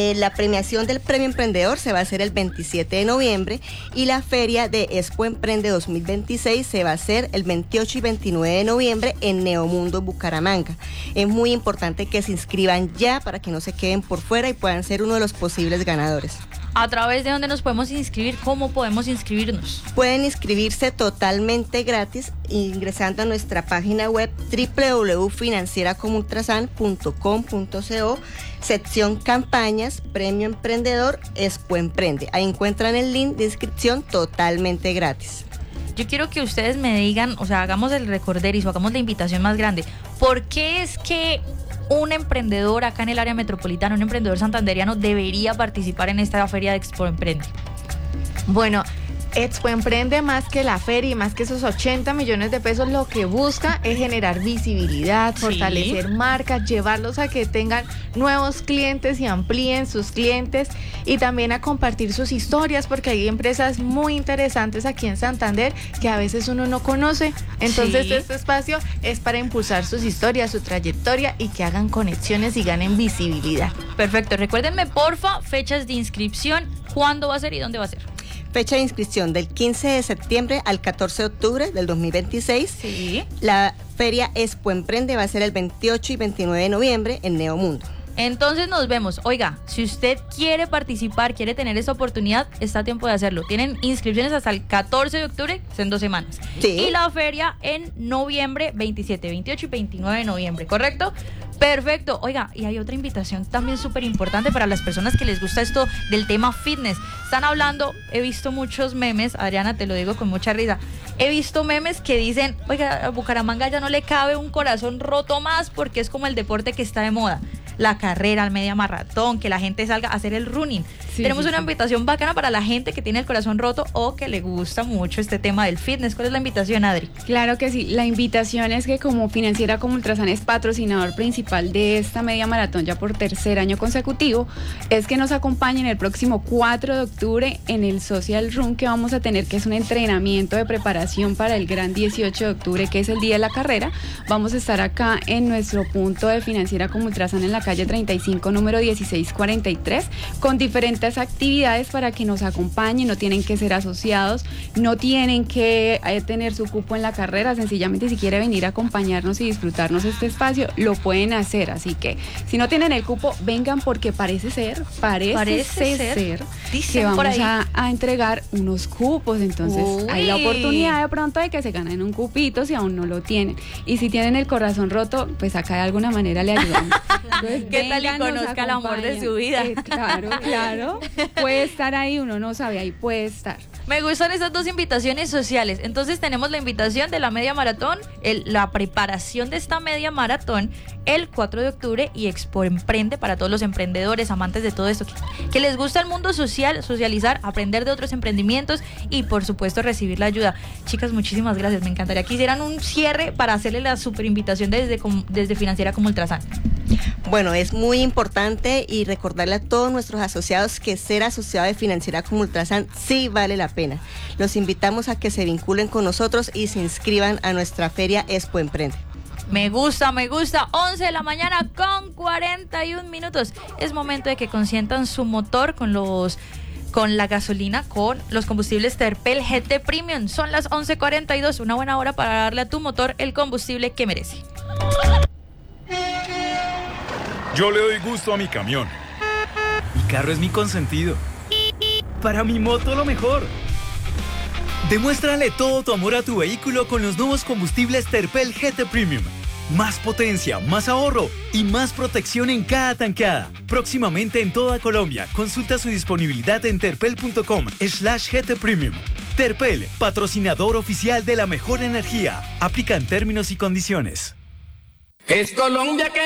La premiación del Premio Emprendedor se va a hacer el 27 de noviembre y la feria de Expo Emprende 2026 se va a hacer el 28 y 29 de noviembre en Neomundo, Bucaramanga. Es muy importante que se inscriban ya para que no se queden por fuera y puedan ser uno de los posibles ganadores. ¿A través de dónde nos podemos inscribir? ¿Cómo podemos inscribirnos? Pueden inscribirse totalmente gratis ingresando a nuestra página web www.financieracomultrasan.com.co, sección campañas, Premio Emprendedor, Expo Emprende. Ahí encuentran el link de inscripción totalmente gratis. Yo quiero que ustedes me digan, o sea, hagamos el recorderizo, hagamos la invitación más grande. ¿Por qué es que un emprendedor acá en el área metropolitana, un emprendedor santanderiano, debería participar en esta feria de Expo Emprende? Bueno, Expo Emprende, más que la feria y más que esos 80 millones de pesos, lo que busca es generar visibilidad, fortalecer marcas, llevarlos a que tengan nuevos clientes y amplíen sus clientes, y también a compartir sus historias, porque hay empresas muy interesantes aquí en Santander que a veces uno no conoce. Entonces este espacio es para impulsar sus historias, su trayectoria, y que hagan conexiones y ganen visibilidad. Perfecto, recuérdenme porfa fechas de inscripción, cuándo va a ser y dónde va a ser. Fecha de inscripción del 15 de septiembre al 14 de octubre del 2026. Sí. La feria Expo Emprende va a ser el 28 y 29 de noviembre en Neomundo. Entonces nos vemos. Oiga, si usted quiere participar, quiere tener esta oportunidad, está a tiempo de hacerlo. Tienen inscripciones hasta el 14 de octubre, en 2 semanas. Sí. Y la feria en noviembre, 27, 28 y 29 de noviembre, ¿correcto? Perfecto. Oiga, y hay otra invitación también súper importante para las personas que les gusta esto del tema fitness. Están hablando, he visto muchos memes, Adriana, te lo digo con mucha risa. He visto memes que dicen, oiga, a Bucaramanga ya no le cabe un corazón roto más porque es como el deporte que está de moda. La carrera, el media maratón, que la gente salga a hacer el running. Sí, tenemos una invitación bacana para la gente que tiene el corazón roto o que le gusta mucho este tema del fitness. ¿Cuál es la invitación, Adri? Claro que sí, la invitación es que como Financiera como Ultrasan es patrocinador principal de esta media maratón ya por 3er año consecutivo, es que nos acompañen el próximo 4 de octubre en el Social Run que vamos a tener, que es un entrenamiento de preparación para el gran 18 de octubre, que es el día de la carrera. Vamos a estar acá en nuestro punto de Financiera como Ultrasan en la calle 35, número 1643, con diferentes actividades para que nos acompañen. No tienen que ser asociados, no tienen que tener su cupo en la carrera, sencillamente si quiere venir a acompañarnos y disfrutarnos este espacio, lo pueden hacer. Así que si no tienen el cupo, vengan, porque parece ser que vamos a entregar unos cupos. Entonces hay la oportunidad de pronto de que se ganen un cupito si aún no lo tienen, y si tienen el corazón roto, pues acá de alguna manera le ayudamos. Entonces, ¿qué tal y conozca el amor de su vida? Claro, puede estar ahí, uno no sabe, ahí puede estar. Me gustan esas dos invitaciones sociales. Entonces tenemos la invitación de la media maratón, la preparación de esta media maratón el 4 de octubre y Expo Emprende para todos los emprendedores, amantes de todo esto, que les gusta el mundo social, socializar, aprender de otros emprendimientos y por supuesto recibir la ayuda. Chicas, muchísimas gracias. Me encantaría que hicieran un cierre para hacerle la super invitación desde Financiera como Ultrasan. Bueno, es muy importante y recordarle a todos nuestros asociados que ser asociado de Financiera como Ultrasan sí vale la pena. Los invitamos a que se vinculen con nosotros y se inscriban a nuestra feria Expo Emprende. Me gusta. 11 de la mañana con 41 minutos. Es momento de que consientan su motor con la gasolina, con los combustibles Terpel GT Premium. Son las 11:42, una buena hora para darle a tu motor el combustible que merece. Yo le doy gusto a mi camión. Mi carro es mi consentido. Para mi moto, lo mejor. Demuéstrale todo tu amor a tu vehículo con los nuevos combustibles Terpel GT Premium. Más potencia, más ahorro y más protección en cada tanqueada. Próximamente en toda Colombia. Consulta su disponibilidad en terpel.com/GT Premium. Terpel, patrocinador oficial de la mejor energía. Aplican términos y condiciones. Es Colombia que